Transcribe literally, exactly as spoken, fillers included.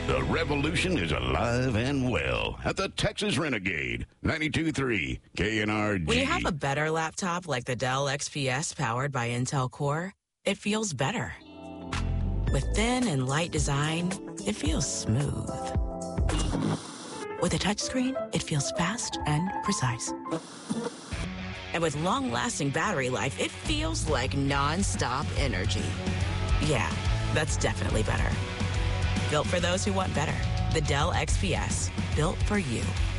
The revolution is alive and well at the Texas Renegade, ninety-two point three K N R G. When you have a better laptop like the Dell X P S powered by Intel Core, it feels better. With thin and light design, it feels smooth. With a touchscreen, it feels fast and precise. And with long-lasting battery life, it feels like non-stop energy. Yeah, that's definitely better. Built for those who want better. The Dell X P S, built for you.